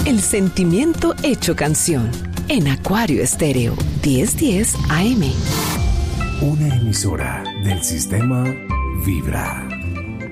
El sentimiento hecho canción. En Acuario Estéreo, 1010 AM. Una emisora del sistema Vibra.